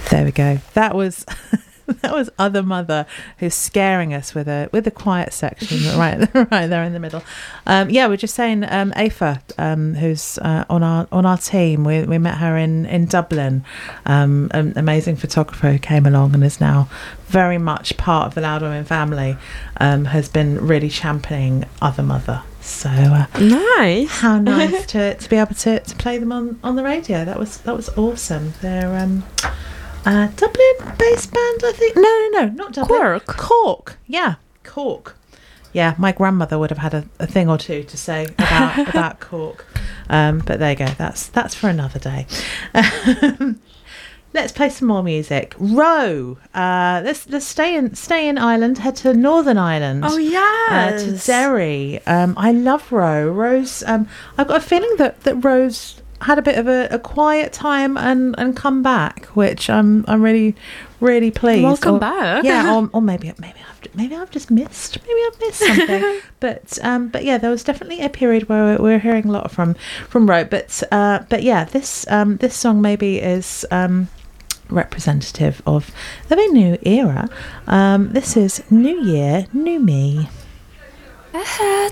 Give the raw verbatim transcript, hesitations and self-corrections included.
There we go. That was that was Other Mother, who's scaring us with a with a quiet section right right there in the middle. Um, yeah, we're just saying um, Aoife, um, who's uh, on our on our team. We we met her in in Dublin. Um, an amazing photographer who came along and is now very much part of the Loud Women family. Um, has been really championing Other Mother. So uh, nice. How nice to, to be able to, to play them on, on the radio. That was that was awesome. They're um, uh, Dublin based band, I think. No, no, no, not Dublin. Cork. Cork. Yeah, Cork. Yeah, my grandmother would have had a, a thing or two to say about about Cork. Um, but there you go. That's that's for another day. Let's play some more music. Row. Uh, let's let's stay in stay in Ireland. Head to Northern Ireland. Oh Uh, yes. to Derry. Um, I love Row. Rose. Um, I've got a feeling that, that Rose had a bit of a, a quiet time and, and come back, which I'm I'm really really pleased. Welcome or, back. Yeah. Or, or maybe maybe I've maybe I've just missed maybe I've missed something. but um, but yeah, there was definitely a period where we we're hearing a lot from from Row. But uh, but yeah, this um, this song maybe is. Um, representative of of a new era. Um, this is New Year, New Me. I had